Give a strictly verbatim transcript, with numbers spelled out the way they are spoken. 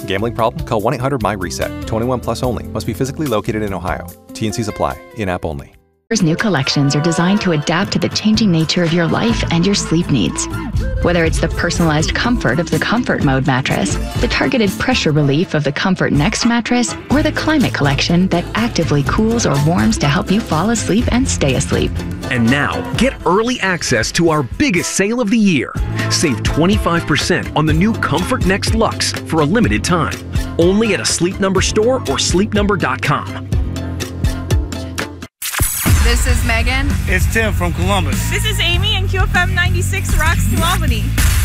Gambling problem? Call one eight hundred my reset. twenty-one plus only. Must be physically located in Ohio. T N Cs apply. In-app only. New collections are designed to adapt to the changing nature of your life and your sleep needs. Whether it's the personalized comfort of the Comfort Mode mattress, the targeted pressure relief of the Comfort Next mattress, or the Climate Collection that actively cools or warms to help you fall asleep and stay asleep. And now, get early access to our biggest sale of the year. Save twenty-five percent on the new Comfort Next Luxe for a limited time. Only at a Sleep Number store or sleep number dot com. This is Megan. It's Tim from Columbus. This is Amy, and Q F M ninety-six rocks to Albany.